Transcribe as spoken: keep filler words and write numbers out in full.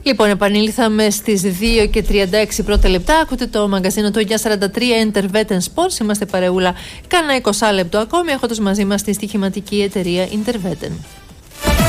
Λοιπόν, επανήλθαμε στις δύο και τριάντα έξι πρώτα λεπτά. Ακούτε το μαγκαζίνο του εννιά σαράντα τρία Interveten Sports. Είμαστε παρεούλα κάνα είκοσι λεπτό ακόμη, έχοντας μαζί μας τη στοιχηματική εταιρεία Interveten.